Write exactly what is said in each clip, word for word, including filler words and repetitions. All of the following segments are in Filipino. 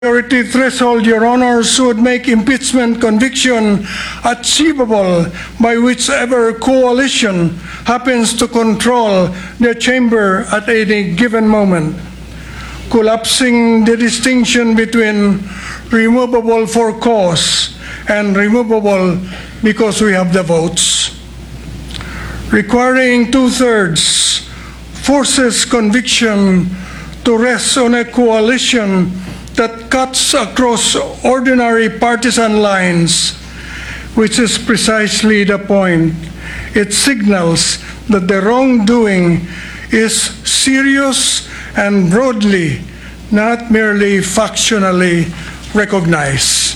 Majority threshold, Your Honors, would make impeachment conviction achievable by whichever coalition happens to control the chamber at any given moment, collapsing the distinction between removable for cause and removable because we have the votes. Requiring two-thirds forces conviction to rest on a coalition that cuts across ordinary partisan lines, which is precisely the point. It signals that the wrongdoing is serious and broadly, not merely factionally recognized.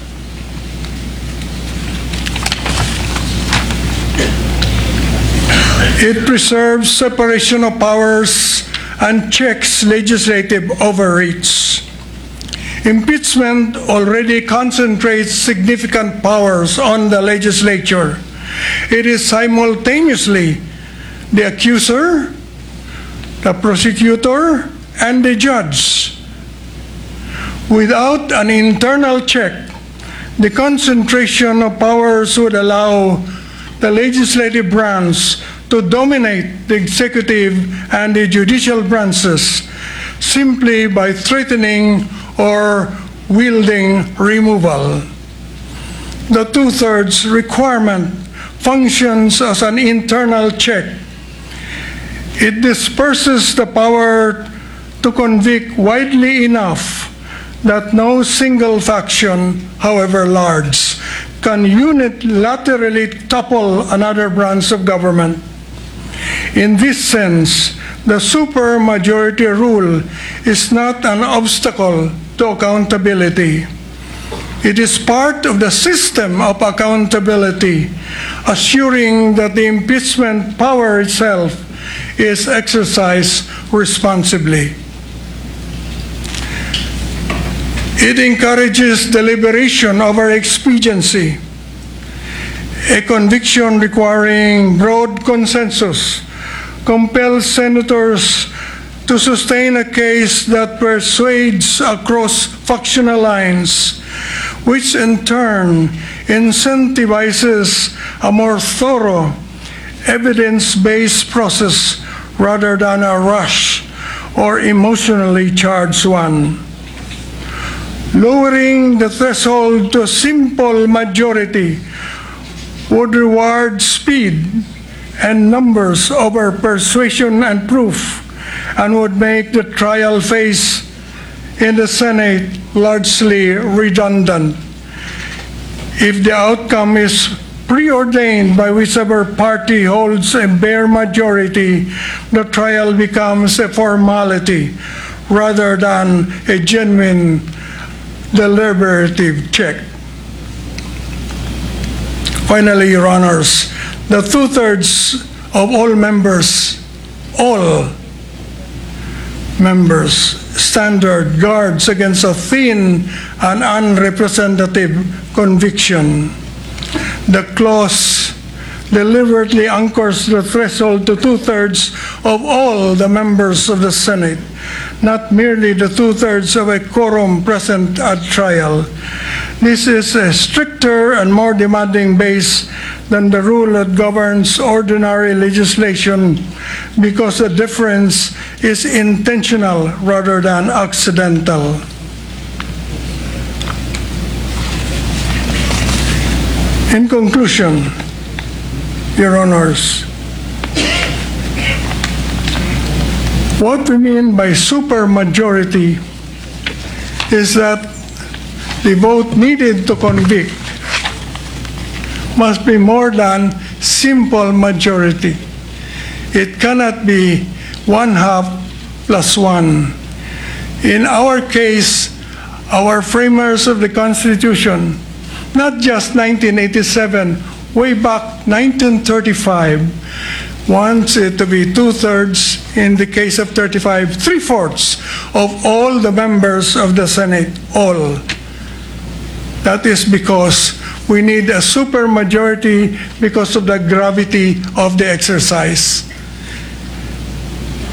It preserves separation of powers and checks legislative overreach. Impeachment already concentrates significant powers on the legislature. It is simultaneously the accuser, the prosecutor, and the judge. Without an internal check, the concentration of powers would allow the legislative branch to dominate the executive and the judicial branches simply by threatening or wielding removal. The two-thirds requirement functions as an internal check. It disperses the power to convict widely enough that no single faction, however large, can unilaterally topple another branch of government. In this sense, the supermajority rule is not an obstacle to accountability. It is part of the system of accountability, assuring that the impeachment power itself is exercised responsibly. It encourages deliberation over expediency, a conviction requiring broad consensus compels senators to sustain a case that persuades across factional lines, which in turn incentivizes a more thorough, evidence-based process rather than a rush or emotionally charged one. Lowering the threshold to a simple majority would reward speed and numbers over persuasion and proof, and would make the trial phase in the Senate largely redundant. If the outcome is preordained by whichever party holds a bare majority, the trial becomes a formality rather than a genuine deliberative check. Finally, Your Honors, the two-thirds of all members, all members, standard guards against a thin and unrepresentative conviction. The clause deliberately anchors the threshold to two-thirds of all the members of the Senate, not merely the two-thirds of a quorum present at trial. This is a stricter and more demanding base than the rule that governs ordinary legislation because the difference is intentional rather than accidental. In conclusion, Your Honors, what we mean by supermajority is that the vote needed to convict must be more than simple majority. It cannot be one half plus one. In our case, our framers of the Constitution, not just nineteen eighty-seven, way back nineteen thirty-five, wants it to be two-thirds, in the case of thirty-five, three-fourths of all the members of the Senate, all. That is because we need a supermajority because of the gravity of the exercise.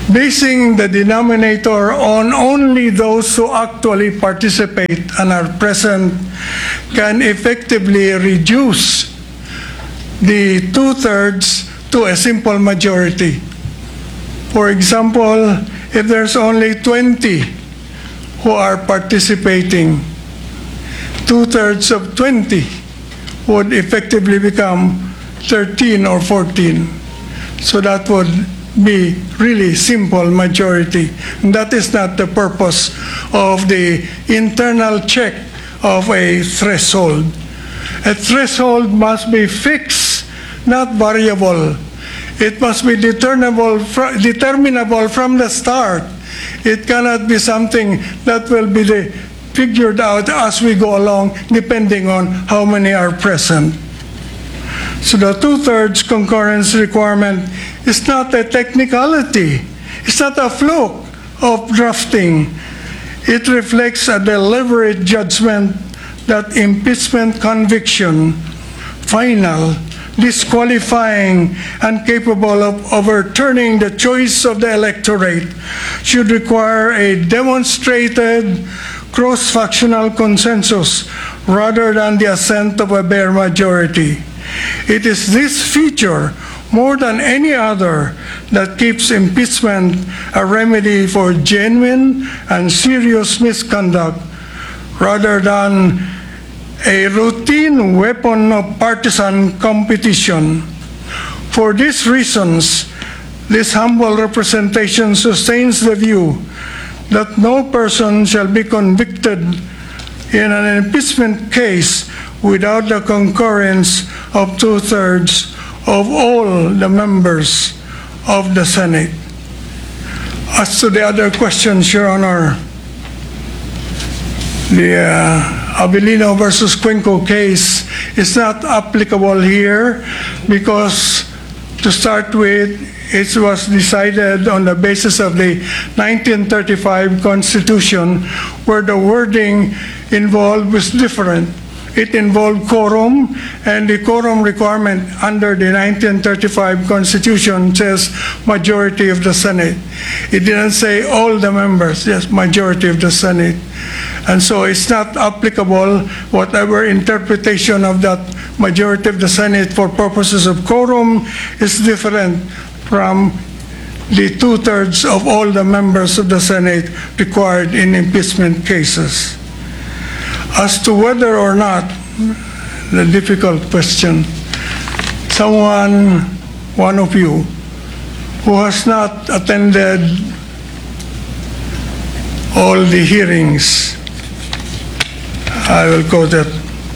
basing the denominator on only those who actually participate and are present can effectively reduce the two-thirds to a simple majority. For example, if there's only twenty who are participating, two-thirds of twenty would effectively become thirteen or fourteen. So that would be really simple majority. And that is not the purpose of the internal check of a threshold. A threshold must be fixed, not variable. It must be determinable, fr- determinable from the start. It cannot be something that will be the, figured out as we go along, depending on how many are present. So the two-thirds concurrence requirement is not a technicality. It's not a fluke of drafting. It reflects a deliberate judgment that impeachment conviction, final, disqualifying, and capable of overturning the choice of the electorate should require a demonstrated cross-factional consensus rather than the assent of a bare majority. It is this feature, more than any other, that keeps impeachment a remedy for genuine and serious misconduct rather than a routine weapon of partisan competition. For these reasons, this humble representation sustains the view that no person shall be convicted in an impeachment case without the concurrence of two-thirds of all the members of the Senate. As to the other questions, Your Honor, the uh, Abilino versus Cuenco case is not applicable here because, to start with, it was decided on the basis of the nineteen thirty-five Constitution, where the wording involved was different. It involved quorum, and the quorum requirement under the nineteen thirty-five Constitution says majority of the Senate. It didn't say all the members, yes, majority of the Senate. And so it's not applicable, whatever interpretation of that majority of the Senate for purposes of quorum is different from the two-thirds of all the members of the Senate required in impeachment cases. As to whether or not, the difficult question, someone, one of you, who has not attended all the hearings, I will quote it,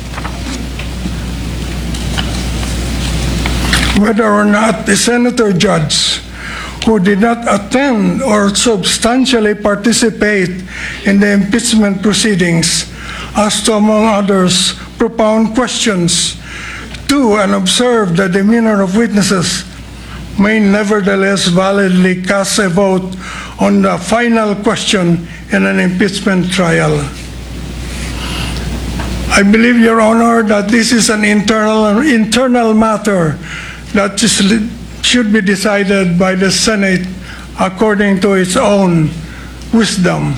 whether or not the senator judge who did not attend or substantially participate in the impeachment proceedings has to, among others, propound questions to and observe the demeanor of witnesses, may nevertheless validly cast a vote on the final question in an impeachment trial. I believe, Your Honor, that this is an internal, internal matter that is, should be decided by the Senate according to its own wisdom.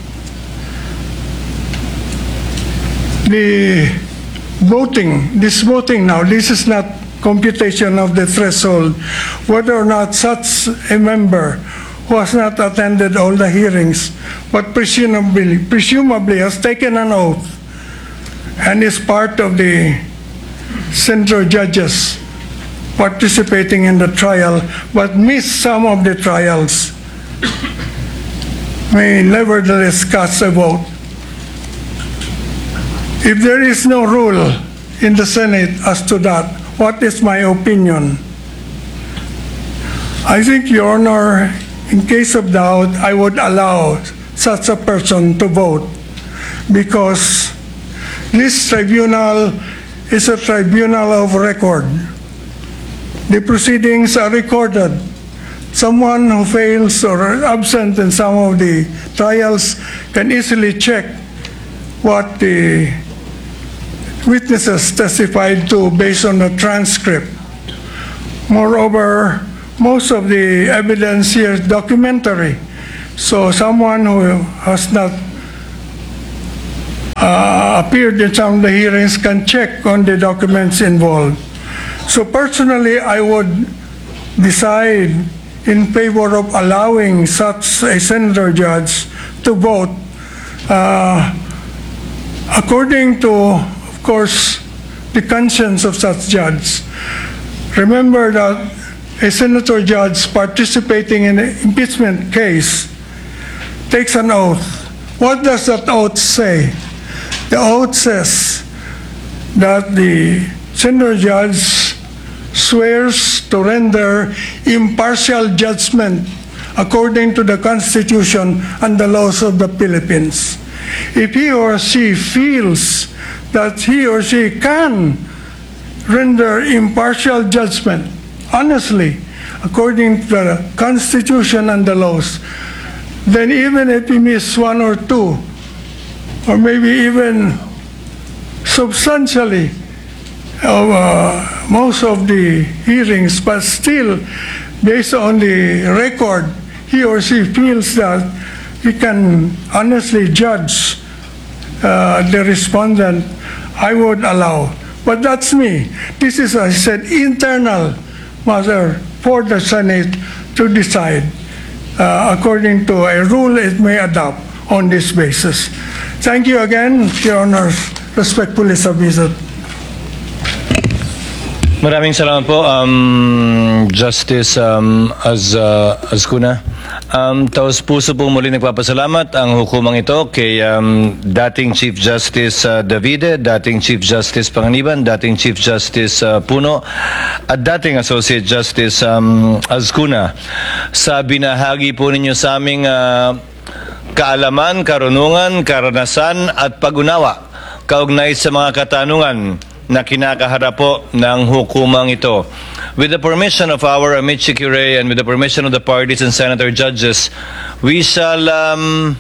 The voting, this voting now, this is not computation of the threshold, whether or not such a member who has not attended all the hearings, but presumably, presumably has taken an oath and is part of the central judges participating in the trial, but missed some of the trials, may nevertheless cast a vote. If there is no rule in the Senate as to that, what is my opinion? I think, Your Honor, in case of doubt, I would allow such a person to vote because this tribunal is a tribunal of record. The proceedings are recorded. Someone who fails or absent in some of the trials can easily check what the witnesses testified to based on the transcript. Moreover, most of the evidence here is documentary. So someone who has not uh, appeared in some of the hearings can check on the documents involved. So personally, I would decide in favor of allowing such a senator judge to vote uh, according to, of course, the conscience of such judge. Remember that a senator judge participating in an impeachment case takes an oath. What does that oath say? The oath says that the senator judge swears to render impartial judgment according to the Constitution and the laws of the Philippines. If he or she feels that he or she can render impartial judgment, honestly, according to the Constitution and the laws, then even if he miss one or two, or maybe even substantially of uh, most of the hearings, but still, based on the record, he or she feels that he can honestly judge uh, the respondent, I would allow. But that's me. This is, as I said, internal matter for the Senate to decide uh, according to a rule it may adopt on this basis. Thank you again, Your Honor. Respectfully submitted. Maraming salamat po, um, Justice um, Az, uh, Azcuna. Um, taos puso po muli nagpapasalamat ang hukumang ito kay um, dating Chief Justice uh, Davide, dating Chief Justice Panganiban, dating Chief Justice uh, Puno, at dating Associate Justice um, Azcuna sa binahagi po ninyo sa aming uh, kaalaman, karunungan, karanasan at pag-unawa kaugnay sa mga katanungan na kinakaharap po ng hukumang ito. With the permission of our Amici Curie and with the permission of the parties and senator judges, we shall um,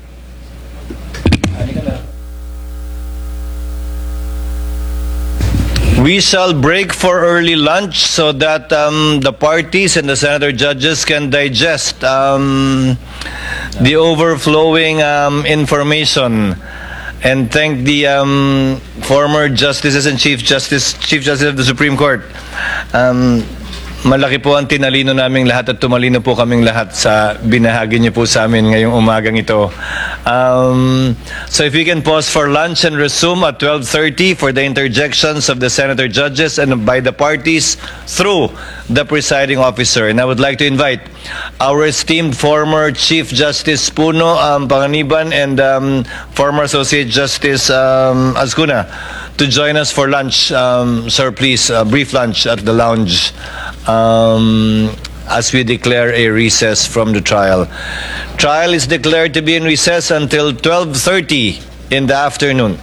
we shall break for early lunch so that um, the parties and the senator judges can digest um, the overflowing um, information. And thank the um, former justices and Chief Justice, Chief Justice of the Supreme Court. Um, malaki po ang tinalino naming lahat at tumalino po kaming lahat sa binahagi niyo po sa amin ngayong umagang ito. Um, so if we can pause for lunch and resume at twelve thirty for the interjections of the senator judges and by the parties through the presiding officer. And I would like to invite our esteemed former Chief Justice Puno um, Panganiban and um, former Associate Justice um, Azcuna to join us for lunch. Um, sir, please, a brief lunch at the lounge um, as we declare a recess from the trial. Trial is declared to be in recess until twelve thirty in the afternoon.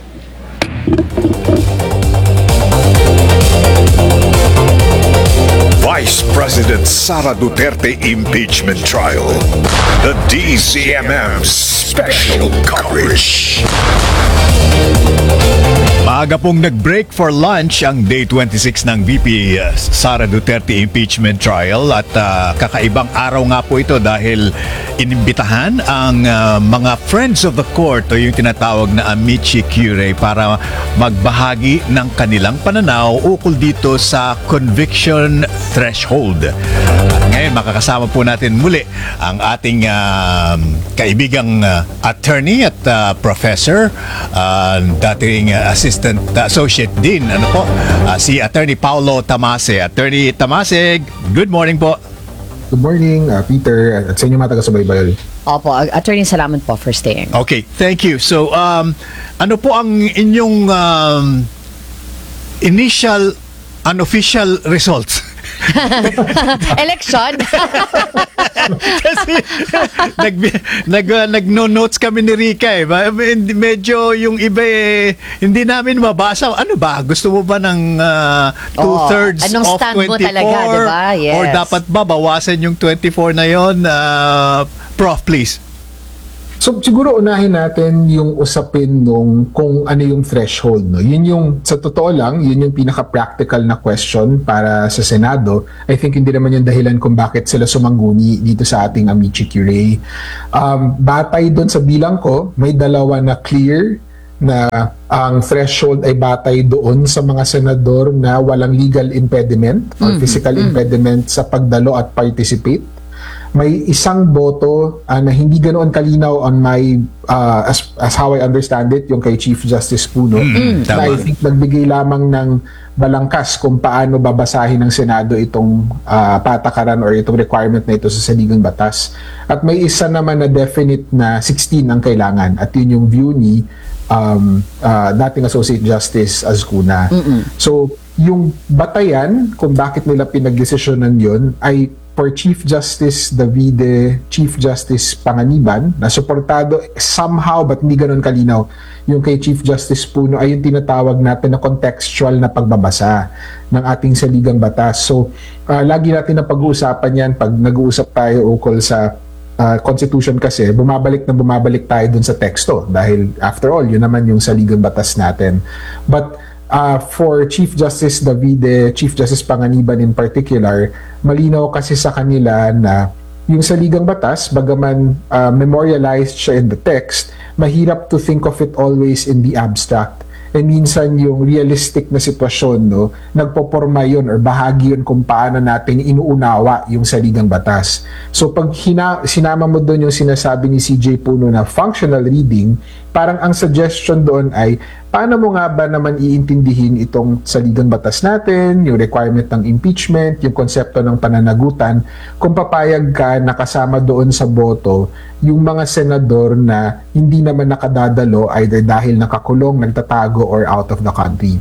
Vice President Sara Duterte impeachment trial. The D C M M special coverage. Maaga pong nag-break for lunch ang Day twenty-six ng V P uh, Sara Duterte impeachment trial at uh, kakaibang araw nga po ito dahil inimbitahan ang uh, mga friends of the court o yung tinatawag na Amici Curie para magbahagi ng kanilang pananaw ukol dito sa conviction threshold. At ngayon makakasama po natin muli ang ating uh, kaibigang uh, attorney at uh, professor, uh, dating uh, assistant uh, associate dean, ano po, uh, si Attorney Paulo Tamase. Attorney Tamase, good morning po. Good morning, uh, Peter, at sa inyo mga taga-subaybay. Opo, Attorney, salamat po for staying. Okay, thank you. So, um, ano po ang inyong um, initial unofficial results? Election? Kasi nag, nag, uh, nag-no-notes kami ni Rica eh. Medyo yung iba eh, hindi namin mabasa. Ano ba? Gusto mo ba ng uh, two-thirds Anong of stand mo twenty-four? talaga, diba? Yes. Or dapat ba bawasan yung twenty-four na yon? Uh, Prof, please. So siguro unahin natin yung usapin nung kung ano yung threshold, no. Yun yung sa totoo lang, yun yung pinaka-practical na question para sa Senado. I think hindi naman yung dahilan kung bakit sila sumangguni dito sa ating Amici Curie. Um, batay doon sa bilang ko, may dalawa na clear na ang threshold ay batay doon sa mga senador na walang legal impediment or physical impediment sa pagdalo at participate. May isang boto uh, na hindi ganoon kalinaw on my uh, as, as how I understand it, yung kay Chief Justice Puno, Mm, na tama. I think nagbigay lamang ng balangkas kung paano babasahin ng Senado itong uh, patakaran or itong requirement na ito sa saligang batas. At may isa naman na definite na sixteen ang kailangan, at yun yung view ni um, uh, dating Associate Justice Azcuna. So, yung batayan kung bakit nila pinagdesisyonan yun ay for Chief Justice Davide, Chief Justice Panganiban, na suportado somehow but hindi ganun kalinaw. Yung kay Chief Justice Puno ay yung tinatawag natin na contextual na pagbabasa ng ating saligang batas. So, uh, lagi natin na pag-uusapan yan pag nag-uusap tayo ukol sa uh, Constitution, kasi bumabalik na bumabalik tayo dun sa teksto dahil after all, yun naman yung saligang batas natin. But Uh, for Chief Justice Davide, Chief Justice Panganiban in particular, malinaw kasi sa kanila na yung saligang batas, bagaman uh, memorialized siya in the text, mahirap to think of it always in the abstract. And minsan yung realistic na sitwasyon, no, nagpoporma yun or bahagi yun kung paano natin inuunawa yung saligang batas. So pag hina, sinama mo doon yung sinasabi ni C J Puno na functional reading, parang ang suggestion doon ay paano mo nga ba naman iintindihin itong saligang batas natin, yung requirement ng impeachment, yung konsepto ng pananagutan, kung papayag ka nakasama doon sa boto yung mga senador na hindi naman nakadadalo either dahil nakakulong, nagtatago, or out of the country.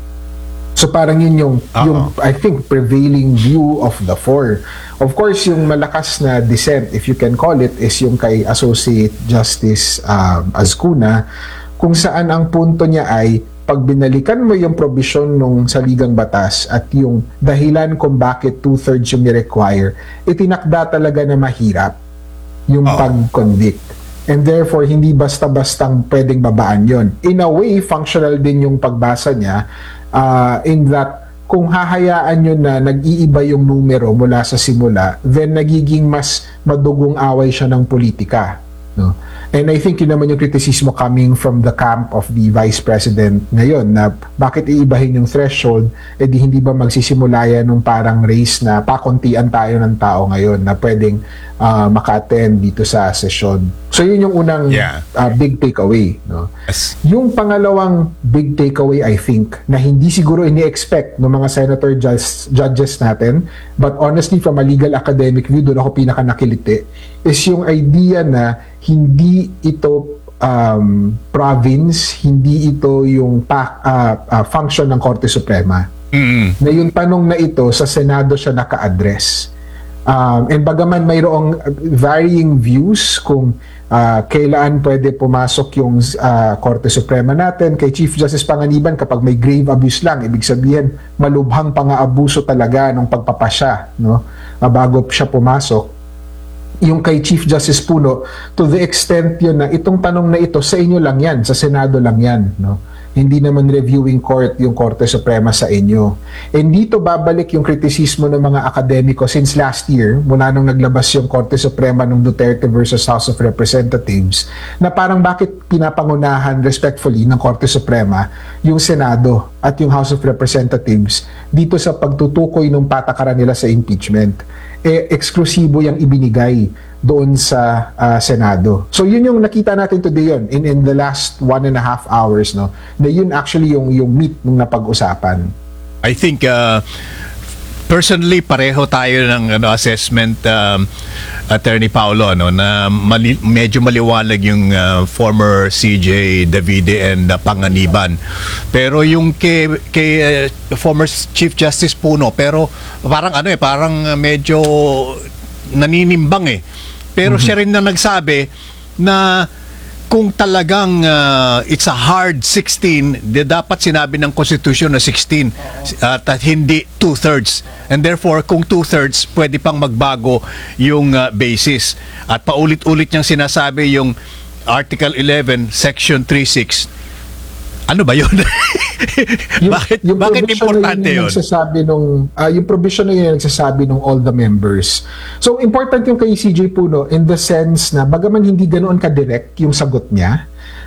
So parang yun yung, yung I think, prevailing view of the four. Of course, yung malakas na dissent, if you can call it, is yung kay Associate Justice um, Azcuna, kung saan ang punto niya ay pag binalikan mo yung provision nung saligang batas at yung dahilan kung bakit two-thirds yung ni-require, itinakda talaga na mahirap yung Oh. pag-convict. And therefore, hindi basta-bastang pwedeng babaan yon. In a way, functional din yung pagbasa niya uh, in that kung hahayaan nyo na nag-iiba yung numero mula sa simula, then nagiging mas madugong away siya ng politika. No? And I think yun naman yung kritisismo coming from the camp of the Vice President ngayon, na bakit iibahin yung threshold, edi hindi ba magsisimula yan nung parang race na pakuntian tayo ng tao ngayon na pwedeng uh, maka-attend dito sa session. So yun yung unang Yeah. uh, big takeaway. No? Yes. Yung pangalawang big takeaway, I think, na hindi siguro ini-expect ng mga senator judges, judges natin, but honestly from a legal academic view, doon ako pinaka nakiliti, is yung idea na hindi ito um, province, hindi ito yung pa, uh, uh, function ng Korte Suprema. Mm. Na yung tanong na ito, sa Senado siya naka-address. Um, and bagaman mayroong varying views kung uh, kailan pwede pumasok yung uh, Korte Suprema natin, kay Chief Justice Panganiban, kapag may grave abuse lang, ibig sabihin malubhang pang-aabuso talaga ng pagpapasya, no? Uh, bago siya pumasok. Yung kay Chief Justice Puno, to the extent yun na itong tanong na ito, sa inyo lang yan, sa Senado lang yan, no? Hindi naman reviewing court yung Korte Suprema sa inyo. And dito babalik yung kritisismo ng mga akademiko since last year, mula nung naglabas yung Korte Suprema ng Duterte versus House of Representatives, na parang bakit pinapangunahan respectfully ng Korte Suprema yung Senado at yung House of Representatives dito sa pagtutukoy ng patakaran nila sa impeachment. Eh, eksklusibo yung ibinigay doon sa uh, Senado. So yun yung nakita natin today yun in in the last one and a half hours, no. Na yun actually yung yung meat nung napag-usapan. I think uh, personally pareho tayo ng ano assessment, um, Attorney Paulo, no, na mali, medyo maliwanag yung uh, former C J Davide and uh, Panganiban. Pero yung kay, kay uh, former Chief Justice Puno, pero parang ano eh, parang uh, medyo naninimbang eh. Pero siya rin na nagsabi na kung talagang uh, it's a hard sixteen, di dapat sinabi ng Constitution na sixteen at uh, hindi two-thirds. And therefore, kung two-thirds, pwede pang magbago yung uh, basis. At paulit-ulit niyang sinasabi yung Article eleven, Section thirty-six. Ano ba yun? bakit bakit provision importante na yun? yun? Yung nagsasabi nung, ah, yung provision na yun yung nagsasabi nung all the members. So, important yung kay C J Puno in the sense na bagaman hindi ganoon ka-direct yung sagot niya,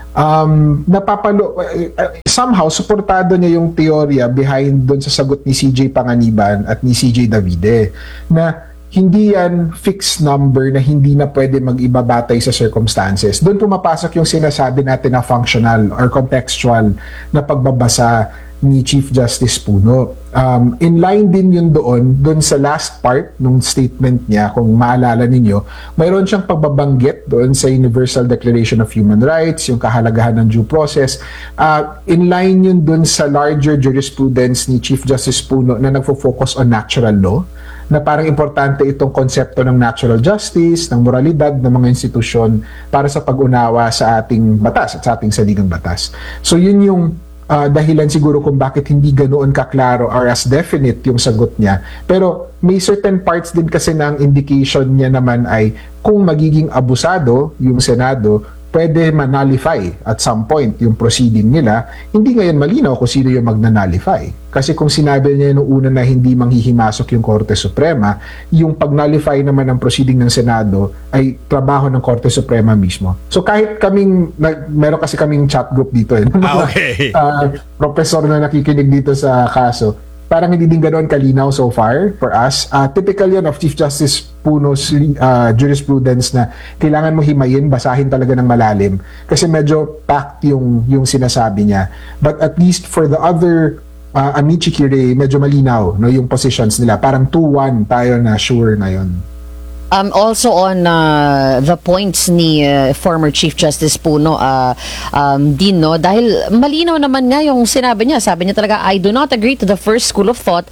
um, napapalo, uh, somehow, suportado niya yung teorya behind doon sa sagot ni C J Panganiban at ni C J Davide na hindi yan fixed number na hindi na pwede mag-iba batay sa circumstances. Doon pumapasok yung sinasabi natin na functional or contextual na pagbabasa ni Chief Justice Puno. Um, in line din yun doon, doon sa last part ng statement niya, kung maalala ninyo, mayroon siyang pagbabanggit doon sa Universal Declaration of Human Rights, yung kahalagahan ng due process. Uh, in line yun doon sa larger jurisprudence ni Chief Justice Puno na nagfo-focus on natural law, na parang importante itong konsepto ng natural justice, ng moralidad ng mga institusyon para sa pag-unawa sa ating batas at sa ating saligang batas. So yun yung uh, dahilan siguro kung bakit hindi ganoon kaklaro or as definite yung sagot niya. Pero may certain parts din kasi ng indication niya naman ay kung magiging abusado yung Senado, pwede ma-nullify at some point yung proceeding nila. Hindi ngayon malinaw kung sino yung mag-nullify. Kasi kung sinabi niya nung una na hindi manghihimasok yung Korte Suprema, yung pag-nullify naman ng proceeding ng Senado ay trabaho ng Korte Suprema mismo. So kahit kaming, na, meron kasi kaming chat group dito eh, Ah, okay. uh, professor na nakikinig dito sa kaso, parang hindi din ganoon kalinaw so far for us. Uh, typical yan of Chief Justice Puno's uh, jurisprudence na kailangan mo himayin, basahin talaga ng malalim kasi medyo packed yung, yung sinasabi niya. But at least for the other uh, Amici Curie, medyo malinaw no, yung positions nila. Parang two one tayo na sure na yun. Um, also on uh, the points ni uh, former Chief Justice Puno, uh, um, din, no? Dahil malinaw naman nga yung sinabi niya. Sabi niya talaga, I do not agree to the first school of thought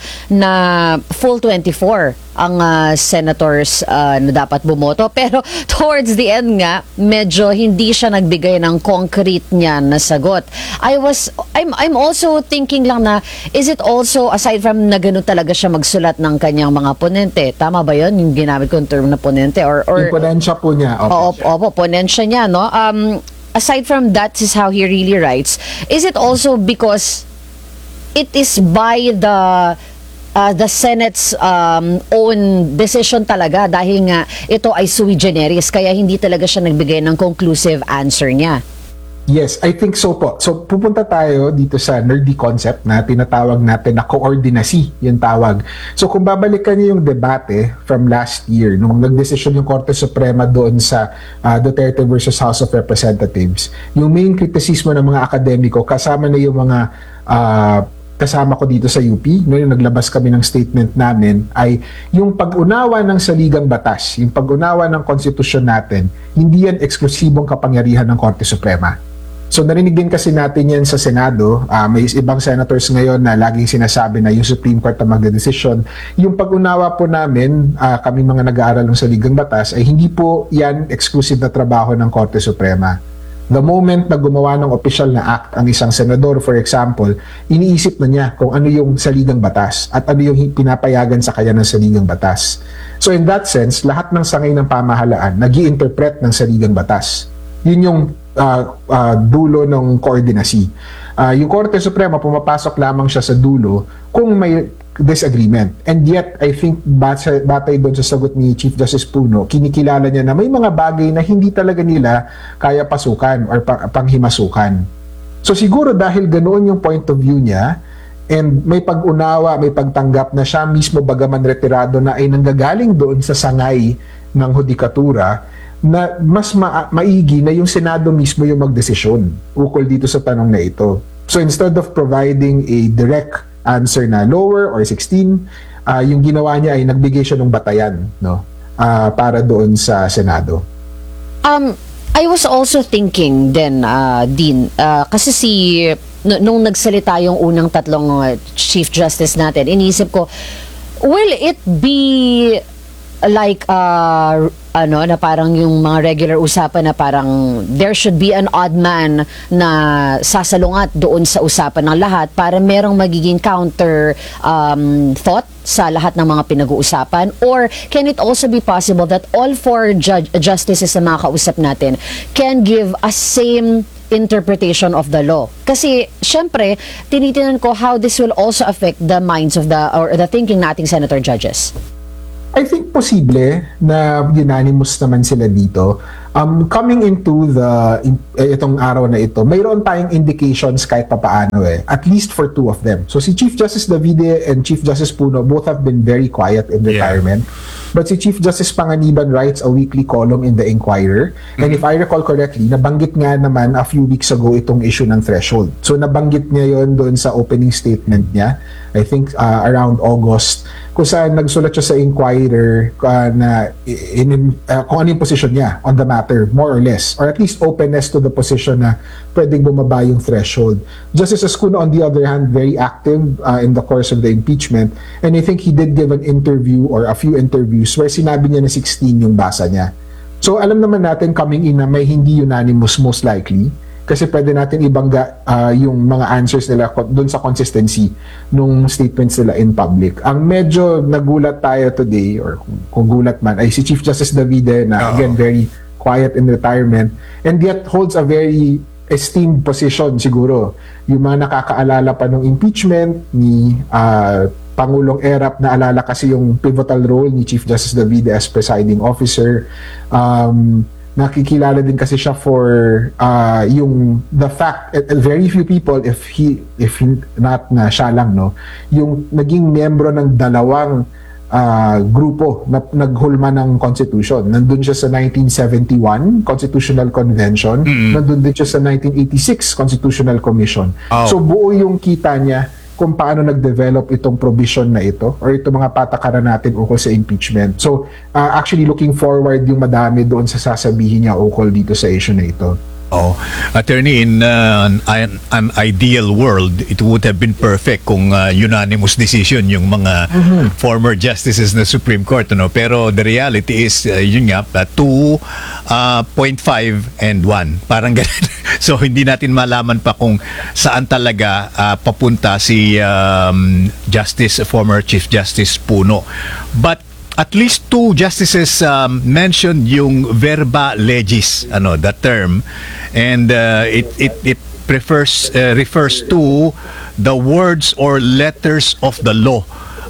na full twenty-four ang uh, senators uh, na dapat bumoto. Pero towards the end nga, medyo hindi siya nagbigay ng concrete niya na sagot. I was, I'm, I'm also thinking lang na, is it also, aside from na ganun talaga siya magsulat ng kanyang mga ponente, tama ba yun? Yung ginamit kong term na ponente? Or, or, yung ponensya po niya. Oo, opo, ponensya niya, no? Um, aside from that, is how he really writes. Is it also because it is by the uh, the Senate's um, own decision talaga dahil nga ito ay sui generis kaya hindi talaga siya nagbigay ng conclusive answer niya? Yes, I think so po. So pupunta tayo dito sa nerdy concept na tinatawag natin na coordinacy, yung tawag. So kung babalikan niyo yung debate from last year, nung nagdesisyon yung Korte Suprema doon sa uh, Duterte versus House of Representatives, yung main kritisismo ng mga akademiko, kasama na yung mga uh, kasama ko dito sa U P, no, yung naglabas kami ng statement namin, ay yung pag-unawa ng saligang batas, yung pag-unawa ng konstitusyon natin, hindi yan eksklusibong kapangyarihan ng Korte Suprema. So narinig din kasi natin yan sa Senado, uh, may ibang senators ngayon na laging sinasabi na yung Supreme Court na magdedesisyon. Yung pag-unawa po namin, uh, kami mga nag-aaral ng saligang batas, ay hindi po yan exclusive na trabaho ng Korte Suprema. The moment na gumawa ng official na act ang isang senador, for example, iniisip na niya kung ano yung saligang batas at ano yung pinapayagan sa kanya ng saligang batas. So in that sense, lahat ng sangay ng pamahalaan nag-i-interpret ng saligang batas. Yun yung uh, uh, dulo ng koordinasi. Uh, yung Korte Suprema, pumapasok lamang siya sa dulo kung may disagreement. And yet, I think batay, batay doon sa sagot ni Chief Justice Puno, kinikilala niya na may mga bagay na hindi talaga nila kaya pasukan or pang, panghimasukan. So siguro dahil ganoon yung point of view niya, and may pag-unawa, may pagtanggap na siya mismo bagaman retirado na ay nanggagaling doon sa sangay ng hudikatura, na mas ma- maigi na yung Senado mismo yung magdesisyon ukol dito sa tanong na ito. So instead of providing a direct answer na lower or sixteen, uh, yung ginawa niya ay nagbigay siya ng batayan, no, uh, para doon sa Senado. Um, I was also thinking then, uh, Dean, uh, kasi si, n- nung nagsalita yung unang tatlong uh, Chief Justice natin, iniisip ko, will it be like uh, ano na parang yung mga regular usapan na parang there should be an odd man na sasalungat doon sa usapan ng lahat para merong magiging counter um, thought sa lahat ng mga pinag-uusapan? Or can it also be possible that all four judge, justices na mga kausap natin can give a same interpretation of the law? Kasi syempre tinitinan ko how this will also affect the minds of the or the thinking nating senator judges. I think posible na unanimous naman sila dito. Um, coming into the in, eh, itong araw na ito, mayroon tayong indications kahit papaano eh, at least for two of them. So si Chief Justice Davide and Chief Justice Puno both have been very quiet in retirement. But si Chief Justice Panganiban writes a weekly column in the Inquirer. And if I recall correctly, nabanggit nga naman a few weeks ago itong issue ng threshold. So nabanggit niya yon doon sa opening statement niya. I think uh, around August, kung saan nagsulat siya sa Inquirer uh, na in, uh, kung ano yung position niya on the matter, more or less, or at least openness to the position na pwedeng bumaba yung threshold. Justice Escuna, on the other hand, very active uh, in the course of the impeachment, and I think he did give an interview or a few interviews where sinabi niya na sixteen yung basa niya. So alam naman natin coming in na may hindi unanimous most likely, kasi pwede natin ibangga uh, yung mga answers nila doon sa consistency nung statements nila in public. Ang medyo nagulat tayo today, or kung, kung gulat man, ay si Chief Justice Davide na Uh-oh. again very quiet in retirement and yet holds a very esteemed position siguro. Yung mga nakakaalala pa ng impeachment ni uh, Pangulong Erap, na alala kasi yung pivotal role ni Chief Justice Davide as presiding officer. Um, nakikilala din kasi siya for uh, yung the fact uh, very few people, if he if he, not na siya lang, no, yung naging miyembro ng dalawang uh, grupo na naghulma ng constitution. Nandun siya sa nineteen seventy-one Constitutional Convention, mm-hmm. nandun din siya sa nineteen eighty-six Constitutional Commission. Oh. So buo yung kita niya kung paano nag-develop itong provision na ito or itong mga patakaran natin ukol sa impeachment. So, uh, actually looking forward yung madami doon sa sasabihin niya ukol dito sa issue na ito. Oh, attorney, in uh, an, an ideal world, it would have been perfect kung uh, unanimous decision yung mga mm-hmm. former justices na Supreme Court, ano? Pero the reality is, uh, yun nga, uh, two point five and one. Parang ganun. So, hindi natin malaman pa kung saan talaga uh, papunta si um, Justice, former Chief Justice Puno. But at least two justices um, mentioned yung verba legis, ano, the term, and uh, it it it prefers uh, refers to the words or letters of the law.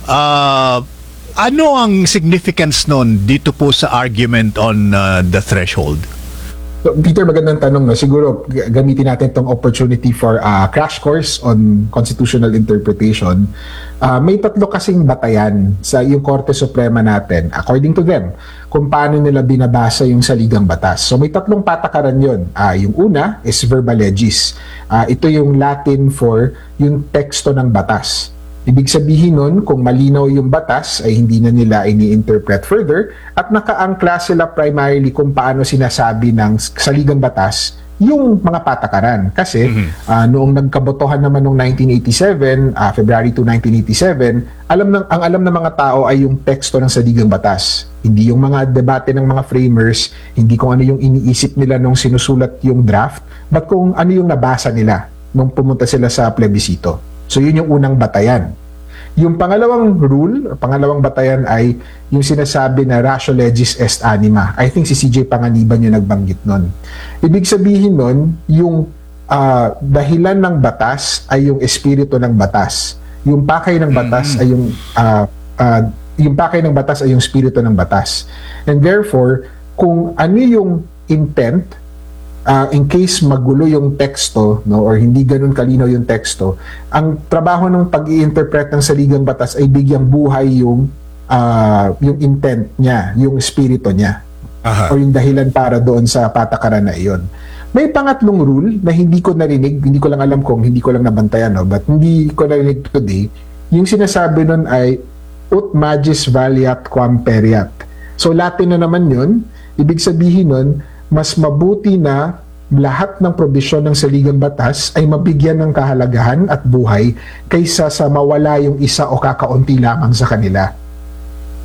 Uh, ano ang significance nun dito po sa argument on uh, the threshold? So, Peter, magandang tanong, no? Siguro g- gamitin natin itong opportunity for a uh, crash course on constitutional interpretation. Uh, may tatlo kasing batayan sa yung Korte Suprema natin, according to them, kung paano nila binabasa yung saligang batas. So may tatlong patakaran yun. Uh, yung una is verba legis. Uh, ito yung Latin for yung teksto ng batas. Ibig sabihin nun, kung malinaw yung batas, ay hindi na nila ini-interpret further at nakaangkla sila primarily kung paano sinasabi ng saligang batas yung mga patakaran. Kasi mm-hmm. uh, noong nagkabotohan naman noong nineteen eighty-seven, uh, February two, nineteen eighty-seven, alam ng, ang alam ng mga tao ay yung teksto ng saligang batas. Hindi yung mga debate ng mga framers, hindi kung ano yung iniisip nila nung sinusulat yung draft, but kung ano yung nabasa nila nung pumunta sila sa plebisito. So yun yung unang batayan. Yung pangalawang rule, pangalawang batayan ay yung sinasabi na ratio legis est anima. I think si C J Panganiban yung nagbanggit nun. Ibig sabihin nun, yung uh, dahilan ng batas ay yung espiritu ng batas. Yung pakay ng batas mm-hmm. ay yung uh, uh, yung pakay ng batas ay yung espiritu ng batas. And therefore, kung ano yung intent, Uh, in case magulo yung teksto, no, or hindi ganun kalinaw yung teksto, ang trabaho ng pag-i-interpret ng saligang batas ay bigyang buhay yung uh, yung intent niya, yung espiritu niya. Aha. O yung dahilan para doon sa patakaran na iyon. May pangatlong rule na hindi ko narinig, hindi ko lang alam kung hindi ko lang nabantayan, no, but hindi ko narinig today. Yung sinasabi nun ay ut magis valeat quam pereat. So Latin na naman yun. Ibig sabihin nun, mas mabuti na lahat ng probisyon ng saligang batas ay mabigyan ng kahalagahan at buhay kaysa sa mawala yung isa o kakaunti lamang sa kanila.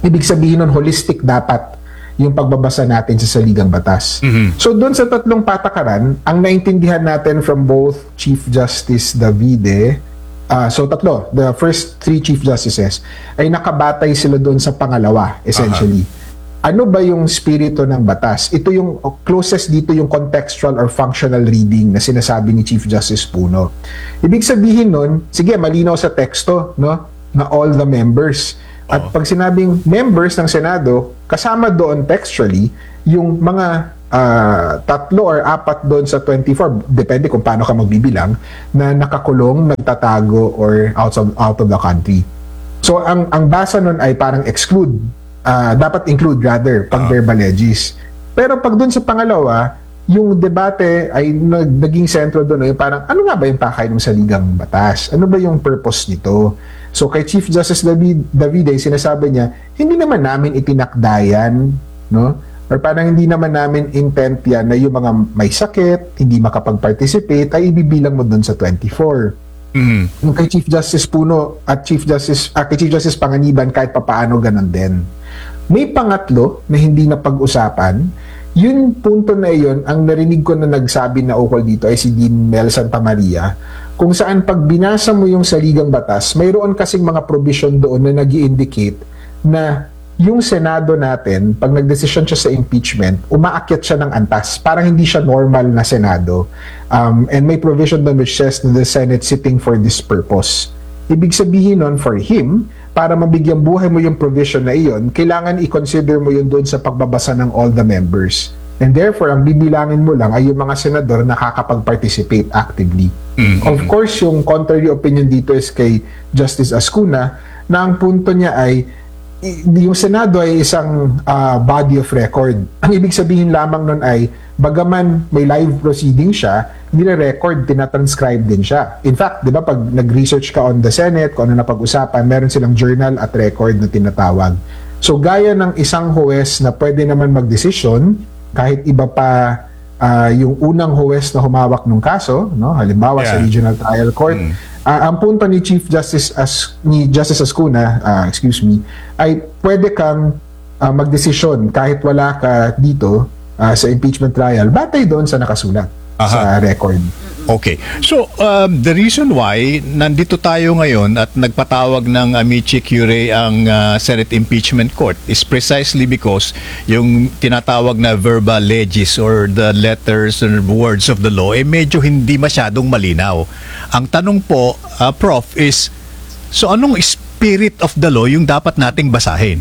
Ibig sabihin nun, holistic dapat yung pagbabasa natin sa saligang batas. So doon sa tatlong patakaran, ang naintindihan natin from both Chief Justice Davide, ah, so tatlo, the first three Chief Justices, ay nakabatay sila doon sa pangalawa, essentially. Ano ba yung spirito ng batas? Ito yung closest dito yung contextual or functional reading na sinasabi ni Chief Justice Puno. Ibig sabihin nun, sige, malinaw sa teksto, no, na all the members. At pag sinabing members ng Senado, kasama doon textually yung mga ah, tatlo or apat doon sa twenty-four, depende kung paano ka magbibilang, na nakakulong, nagtatago, or out of, out of the country. So ang ang basa nun ay parang exclude, ah, dapat include rather, pag verba legis. Pero pag doon sa pangalawa, yung debate ay nag, naging sentro doon, ay parang ano nga ba yung pakay ng saligang batas? Ano ba yung purpose nito? So kay Chief Justice David, Davide, sinasabi niya, hindi naman namin itinakdayan, no? Or parang hindi naman namin intent yan na yung mga may sakit, hindi makapag-participate, ay ibibilang mo doon sa twenty-four. Mhm. Yung kay Chief Justice Puno at Chief Justice, ah, kay Chief Justice Panganiban, kahit papaano ganun din. May pangatlo na hindi na pag-usapan, yun punto na iyon, ang narinig ko na nagsabi na ukol dito ay si Dean Mel Santamaria, kung saan pag binasa mo yung saligang batas, mayroon kasing mga provision doon na nag-i-indicate na yung Senado natin, pag nagdesisyon siya sa impeachment, umaakyat siya ng antas. Parang hindi siya normal na Senado. Um, and may provision doon which says na the Senate sitting for this purpose. Ibig sabihin nun, for him, para mabigyang buhay mo yung provision na iyon, kailangan i-consider mo yun doon sa pagbabasa ng all the members. And therefore, ang bibilangin mo lang ay yung mga senador na nakakapag-participate actively. Of course, yung contrary opinion dito is kay Justice Ascuna, na ang punto niya ay i- yung Senado ay isang ah, body of record. Ang ibig sabihin lamang nun ay, bagaman may live proceeding siya, nire-record, tinatranscribe din siya. In fact, di ba, pag nag-research ka on the Senate, kung ano na pag-usapan, meron silang journal at record na tinatawag. So, gaya ng isang huwes na pwede naman magdesisyon, kahit iba pa ah, yung unang huwes na humawak ng kaso, no? Halimbawa sa Yeah. Regional Trial Court, ah, ang punto ni Chief Justice As ni Justice Ascuna, ah, excuse me, ay pwede kang ah, magdesisyon kahit wala ka dito ah, sa impeachment trial, batay doon sa nakasulat sa record. Okay. So, um, the reason why nandito tayo ngayon at nagpatawag ng amici curiae ang uh, Senate Impeachment Court is precisely because yung tinatawag na verba legis or the letters or words of the law eh medyo hindi masyadong malinaw. Ang tanong po, uh, Prof, is so anong spirit of the law yung dapat nating basahin?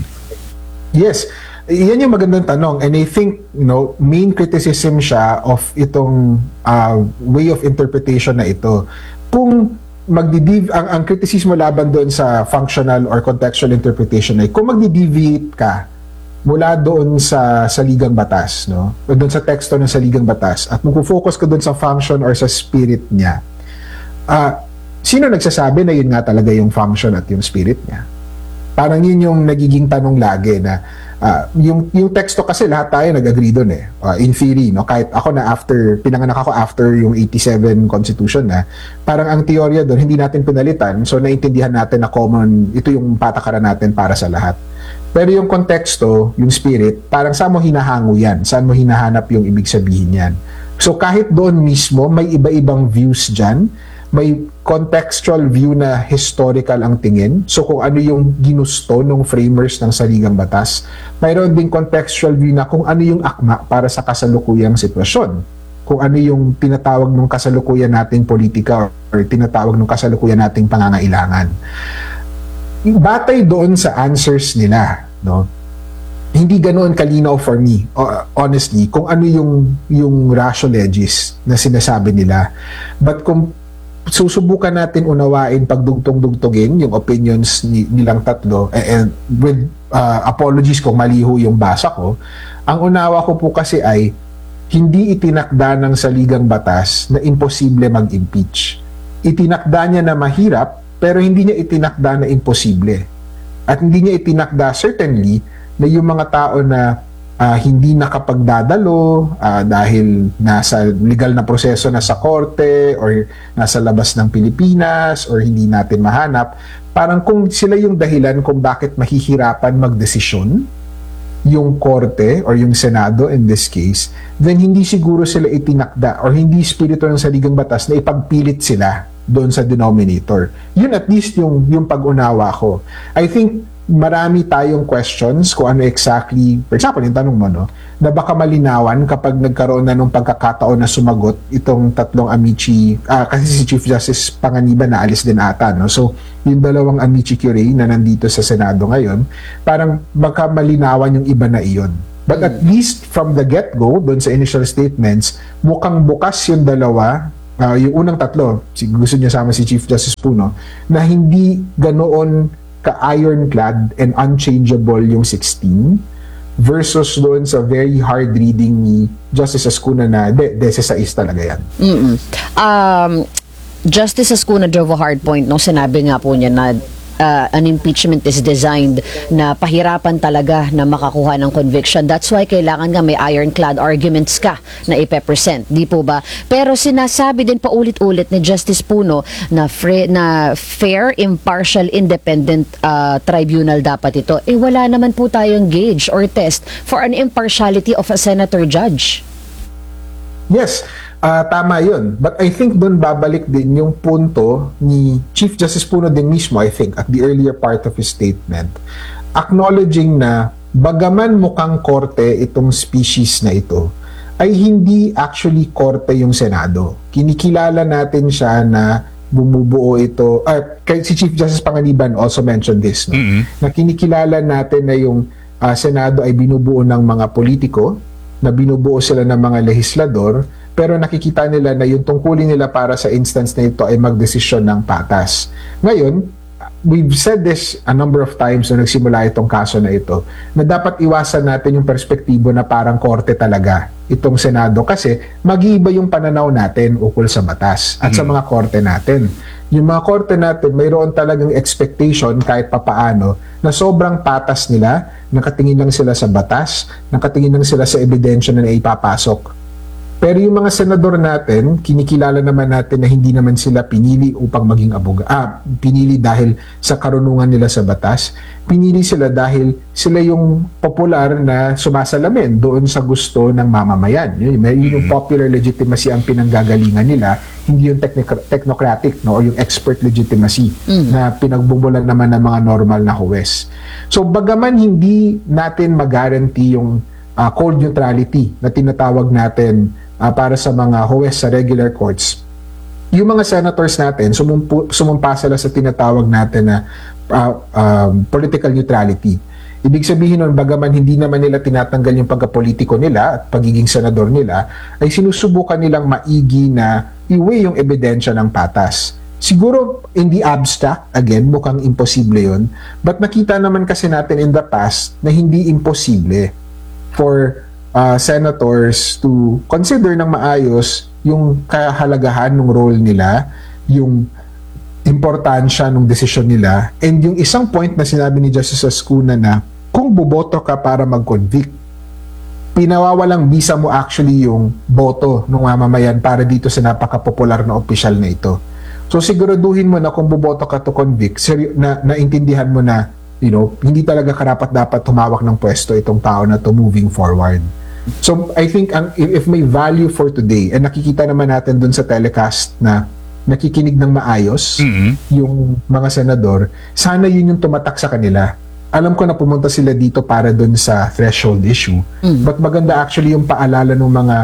Yes. Yan yung magandang tanong, and I think, you know, main criticism siya of itong uh, way of interpretation na ito. Kung magdidiv ang, ang kritisismo laban doon sa functional or contextual interpretation ay kung magdideviate ka mula doon sa saligang batas, no? O doon sa teksto ng saligang batas at magfo-focus ka doon sa function or sa spirit niya. Ah, sino nagsasabi na yun nga talaga yung function at yung spirit niya? Parang yun yung nagiging tanong lagi na ah, yung yung teksto kasi lahat tayo nag-agree doon eh. Ah, in theory, no, kahit ako na after pinanganak ako after yung eighty-seven Constitution na, parang ang teorya doon hindi natin pinalitan, so naintindihan natin na common, ito yung patakaran natin para sa lahat. Pero yung konteksto, yung spirit, parang saan mo hinahango yan? Saan mo hinahanap yung ibig sabihin yan? So kahit doon mismo, may iba-ibang views dyan. May contextual view na historical ang tingin. So kung ano yung ginusto ng framers ng saligang batas, mayroon ding contextual view na kung ano yung akma para sa kasalukuyang sitwasyon. Kung ano yung tinatawag ng kasalukuyan nating politika or tinatawag ng kasalukuyan nating pangangailangan. Batay doon sa answers nila, no? Hindi ganoon kalinaw for me, uh, honestly, kung ano yung yung ratio legis na sinasabi nila. But kung susubukan natin unawain pagdugtong-dugtugin yung opinions ni, nilang tatlo, and with uh, apologies kung maliho yung basa ko, ang unawa ko po kasi ay hindi itinakda ng saligang batas na imposible mag-impeach. Itinakda niya na mahirap, pero hindi niya itinakda na imposible. At hindi niya itinakda certainly na yung mga tao na ah, hindi nakapagdadalo ah, dahil nasa legal na proseso na sa korte or nasa labas ng Pilipinas or hindi natin mahanap, parang kung sila yung dahilan kung bakit mahihirapan magdesisyon yung korte or yung Senado in this case, then hindi siguro sila itinakda or hindi spirito ng saligang batas na ipagpilit sila doon sa denominator. Yun at least yung, yung pag-unawa ko. I think marami tayong questions kung ano exactly, for example, yung tanong mo, no, na baka malinawan kapag nagkaroon na ng pagkakataon na sumagot itong tatlong amici, ah, kasi si Chief Justice Panganiban na alis din ata, no? So, yung dalawang amici curiae na nandito sa Senado ngayon, parang baka malinawan yung iba na iyon. But at least from the get-go, doon sa initial statements, mukhang bukas yung dalawa, ah, yung unang tatlo, si- gusto niya sama si Chief Justice Puno, na hindi ganoon ka-ironclad and unchangeable yung sixteen versus doon sa very hard reading ni Justice Ascuna na de, desesais talaga yan. Mm-mm. Um, Justice Ascuna drove a hard point nung sinabi nga po niya na uh, an impeachment is designed na pahirapan talaga na makakuha ng conviction. That's why kailangan nga may ironclad arguments ka na ipe-present. Di po ba? Pero sinasabi din paulit-ulit ni Justice Puno na, fre- na fair, impartial, independent uh, tribunal dapat ito. Eh wala naman po tayong gauge or test for an impartiality of a senator judge. Yes, ah, tama yun. But I think doon babalik din yung punto ni Chief Justice Puno din mismo, I think, at the earlier part of his statement, acknowledging na bagaman mukhang korte itong species na ito, ay hindi actually korte yung Senado. Kinikilala natin siya na bumubuo ito, ah, kay si Chief Justice Panganiban also mentioned this, no? Na kinikilala natin na yung ah, Senado ay binubuo ng mga politiko, na binubuo sila ng mga lehislador, pero nakikita nila na yung tungkulin nila para sa instance na ito ay magdesisyon ng patas. Ngayon, we've said this a number of times nung nagsimula itong kaso na ito, na dapat iwasan natin yung perspektibo na parang korte talaga itong Senado kasi mag-iiba yung pananaw natin ukol sa batas at sa mga korte natin. Yung mga korte natin, mayroon talagang expectation kahit papaano na sobrang patas nila, nakatingin lang sila sa batas, nakatingin lang sila sa ebidensya na naipapasok. Pero yung mga senador natin, kinikilala naman natin na hindi naman sila pinili upang maging aboga, ah, pinili dahil sa karunungan nila sa batas. Pinili sila dahil sila yung popular na sumasalamin doon sa gusto ng mamamayan. Yun, yun yung popular legitimacy ang pinanggagalingan nila, hindi yung technic- technocratic, no, or yung expert legitimacy na pinagbumulan naman ng mga normal na huwes. So bagaman hindi natin mag-guarantee yung uh, cold neutrality na tinatawag natin uh, para sa mga huwes sa regular courts, yung mga senators natin, sumumpu, sumumpa sila sa tinatawag natin na uh, um, political neutrality. Ibig sabihin nun, bagaman hindi naman nila tinatanggal yung pagkapolitiko nila at pagiging senador nila, ay sinusubukan nilang maigi na iweigh yung ebidensya ng patas. Siguro, in the abstract, again, mukhang imposible yun. But nakita naman kasi natin in the past na hindi imposible for uh, senators to consider ng maayos yung kahalagahan ng role nila, yung importansya ng desisyon nila, and yung isang point na sinabi ni Justice Ascuna na kung boboto ka para mag-convict, pinawawalang bisa mo actually yung boto ng mamamayan para dito sa napaka-popular na opisyal na ito. So siguraduhin mo na kung boboto ka to convict, seri- na naintindihan mo na, you know, hindi talaga karapat dapat tumawak ng pwesto itong tao na to moving forward. So I think ang, if may value for today, and nakikita naman natin dun sa telecast na nakikinig ng maayos yung mga senador, sana yun yung tumatak sa kanila. Alam ko na pumunta sila dito para dun sa threshold issue, but maganda actually yung paalala ng mga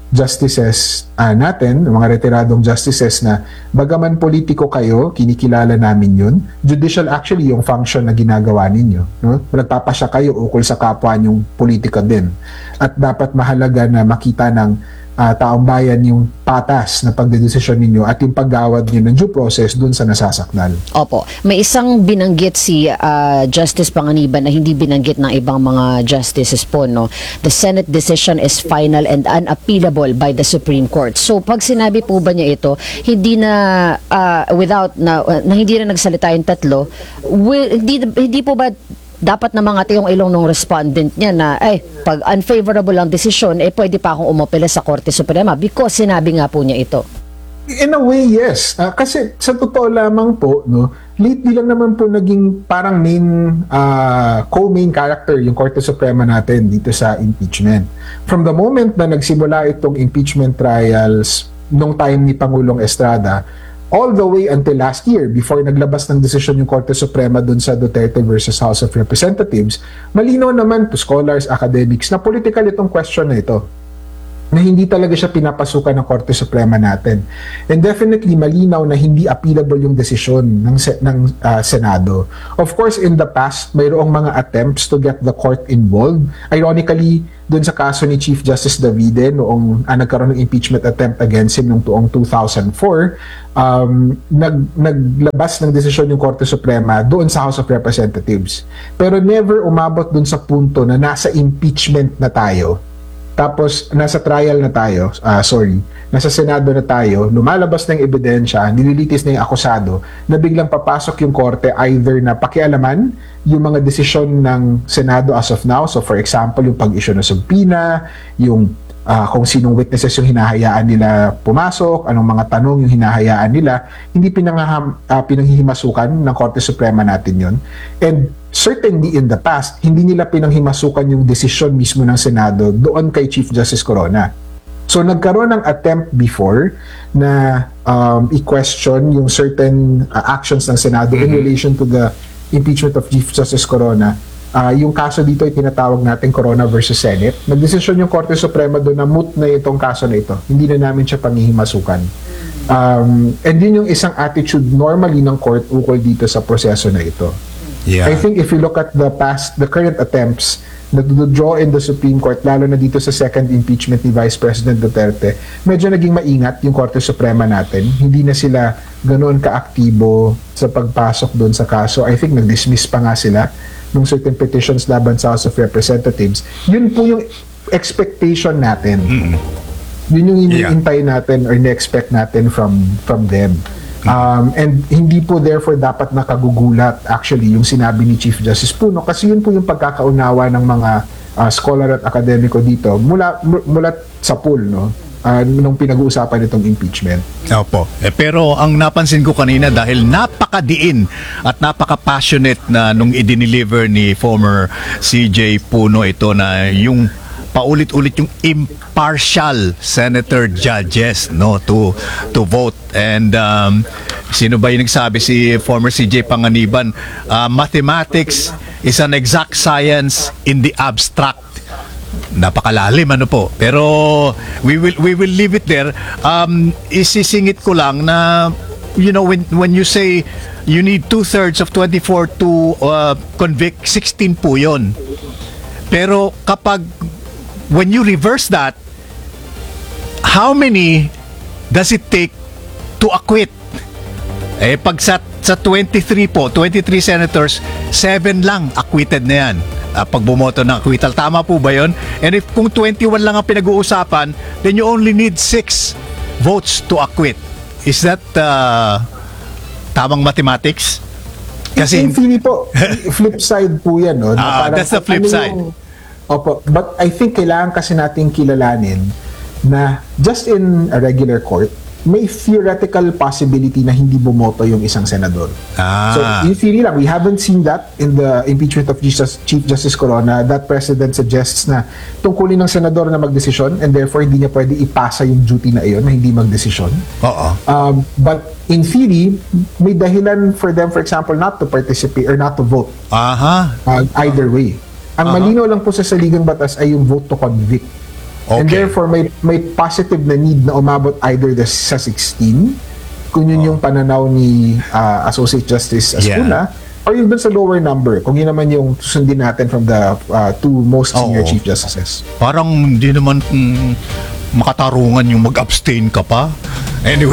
justices uh, natin, ng mga retiradong justices na bagaman politiko kayo, kinikilala namin yun. Judicial actually yung function na ginagawa ninyo. No? Nagpapasya kayo ukol sa kapwa nyong politika din. At dapat mahalaga na makita ng uh, taong bayan yung patas na pagdedesisyon ninyo at yung paggawad nyo ng due process dun sa nasasakdal. Opo. May isang binanggit si uh, Justice Panganiban na hindi binanggit ng ibang mga justices po, no? The Senate decision is final and unappealable by the Supreme Court. So, pag sinabi po ba niya ito, hindi na, uh, without, na, na hindi na nagsalita yung tatlo, will, hindi, hindi po ba dapat na mga yung ilong ng respondent niya na, eh, pag unfavorable ang desisyon, eh, pwede pa akong umapela sa Korte Suprema because sinabi nga po niya ito. In a way, yes. Ah, kasi sa totoo lamang po, no, lately lang naman po naging parang main, ah, co-main character yung Korte Suprema natin dito sa impeachment. From the moment na nagsimula itong impeachment trials nung time ni Pangulong Estrada, all the way until last year, before naglabas ng desisyon yung Korte Suprema dun sa Duterte versus House of Representatives, malinaw naman to scholars, academics, na political itong question na ito, na hindi talaga siya pinapasukan ng Korte Suprema natin. And definitely malinaw na hindi appealable yung desisyon ng se- ng uh, Senado. Of course, in the past, mayroong mga attempts to get the court involved. Ironically, dun sa kaso ni Chief Justice Davide noong ah, nagkaroon ng impeachment attempt against him noong tuong two thousand four, um, nag, naglabas ng desisyon yung Korte Suprema doon sa House of Representatives. Pero never umabot dun sa punto na nasa impeachment na tayo. Tapos, nasa trial na tayo, ah sorry, nasa Senado na tayo, lumalabas ng ebidensya, nililitis na yung akusado, na biglang papasok yung korte either na pakialaman yung mga desisyon ng Senado as of now. So, for example, yung pag-issue ng subpoena, yung ah, kung sinong witnesses yung hinahayaan nila pumasok, anong mga tanong yung hinahayaan nila, hindi pinanghaham, ah, pinanghihimasukan ng Korte Suprema natin yon. And certainly in the past, hindi nila pinanghimasukan yung desisyon mismo ng Senado doon kay Chief Justice Corona. So nagkaroon ng attempt before na um, i-question yung certain uh, actions ng Senado in relation to the impeachment of Chief Justice Corona. Uh, yung kaso dito ay tinatawag natin Corona versus Senate. Nagdesisyon yung Korte Suprema doon na moot na itong kaso na ito. Hindi na namin siya panghihimasukan. Um, and yun yung isang attitude normally ng court ukol dito sa proseso na ito. Yeah. I think if you look at the past, the current attempts na to draw in the Supreme Court, lalo na dito sa second impeachment ni Vice President Duterte, medyo naging maingat yung Korte Suprema natin. Hindi na sila ganoon kaaktibo sa pagpasok doon sa kaso. I think nag-dismiss pa nga sila nung certain petitions laban sa House of Representatives. Yun po yung expectation natin. Mm-hmm. Yun yung iniintay yeah. natin or ni-expect natin from from them. Um, and hindi po therefore dapat nakagugulat actually yung sinabi ni Chief Justice Puno, kasi yun po yung pagkakaunawa ng mga uh, scholar at akademiko dito mula mula sa pool, no, uh, nung pinag-uusapan itong impeachment. Opo. Eh, pero ang napansin ko kanina, dahil napakadiin at napaka-passionate na nung i-deliver ni former C J Puno ito, na yung paulit-ulit yung impartial senator judges, no, to to vote. And um, sino ba yung nagsabi? Si former C J Panganiban, uh, mathematics is an exact science in the abstract. Napakalalim, ano po. Pero we will we will leave it there. Um, isisingit ko lang na, you know, when when you say you need two-thirds of twenty-four to uh, convict, sixteen po yun. Pero kapag when you reverse that, how many does it take to acquit? Eh, pag sa, sa twenty-three po, twenty-three senators, seven lang acquitted na yan. Uh, pag bumoto ng acquittal, tama po ba yun? And if kung twenty-one lang ang pinag-uusapan, then you only need six votes to acquit. Is that uh, tamang mathematics? Kasi in theory po, flip side po yan, no? Ah, uh, that's the flip ano side. Yung, opo, but I think kailangan kasi nating kilalanin na just in a regular court, may theoretical possibility na hindi bumoto yung isang senador. Ah. So, in theory lang, we haven't seen that in the impeachment of Jesus, Chief Justice Corona. That precedent suggests na tungkulin ng senador na magdesisyon, and therefore hindi niya pwede ipasa yung duty na iyon na hindi magdesisyon. Oo. Um, but in theory, may dahilan for them, for example, not to participate or not to vote. Aha. Uh, either way. Ang Uh-huh. malinaw lang po sa saligang batas ay yung vote to convict. And Okay. therefore, may may positive na need na umabot either the, sa sixteen, kung yun yung pananaw ni uh, Associate Justice Ascuna, or yung dun sa lower number, kung yun naman yung susundin natin from the uh, two most senior Oo. Chief Justices. Parang hindi naman mm, makatarungan yung mag-abstain ka pa. Anyway,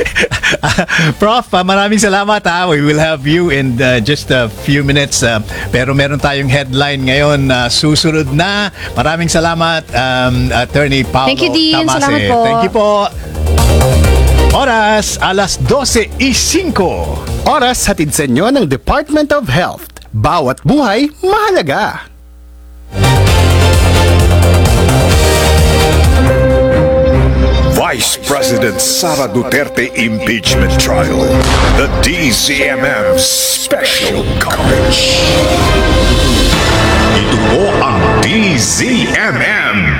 Prof, uh, maraming salamat ha. We will have you in uh, just a few minutes. Uh, pero meron tayong headline ngayon na uh, susunod na. Maraming salamat, um, Attorney Paolo Thank you, Dean. Tamase. Salamat po. Thank you po. Oras, alas dose y cinco. Oras hatid sa inyo ng Department of Health. Bawat buhay mahalaga. Vice President Sara Duterte Impeachment Trial. The D Z M M Special Coverage. Ito po ang D Z M M